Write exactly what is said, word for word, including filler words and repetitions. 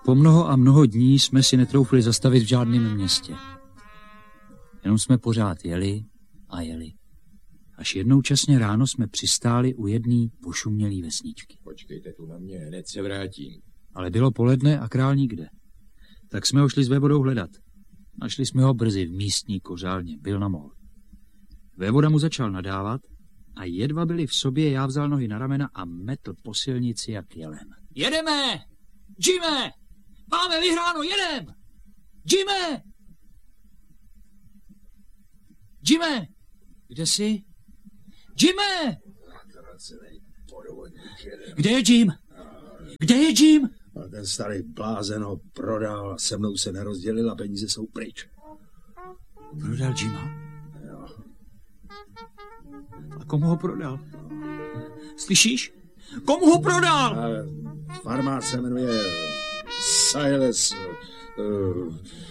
Po mnoho a mnoho dní jsme si netroufli zastavit v žádném městě. Jenom jsme pořád jeli a jeli. Až jednou časně ráno jsme přistáli u jedné pošumělý vesničky. Počkejte tu na mě, hned se vrátím. Ale bylo poledne a král nikde. Tak jsme ho šli s vévodou hledat. Našli jsme ho brzy v místní kořálně, byl na mol. Vévoda mu začal nadávat a jedva byli v sobě, já vzal nohy na ramena a metl po silnici jak jelen. Jedeme! Jime! Máme vyhráno, jedem! Jime! Jime! Kde jsi? Jime! Kde je Jim? Kde je Jim? A ten starý blázen ho prodal, se mnou se nerozdělil a peníze jsou pryč. Prodal Jima? Jo. A komu ho prodal? Slyšíš? Komu ho prodal? A farmář se jmenuje Silas... Uh,